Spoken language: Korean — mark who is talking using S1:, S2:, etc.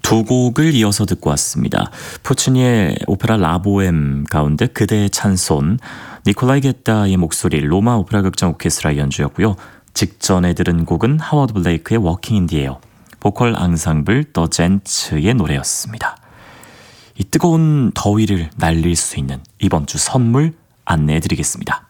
S1: 두 곡을 이어서 듣고 왔습니다. 푸치니의 오페라 라보엠 가운데 그대의 찬손, 니콜라이 게따의 목소리 로마 오페라 극장 오케스트라 연주였고요. 직전에 들은 곡은 하워드 블레이크의 워킹 인 디 에어, 보컬 앙상블 더 젠츠의 노래였습니다. 이 뜨거운 더위를 날릴 수 있는 이번 주 선물 안내해드리겠습니다.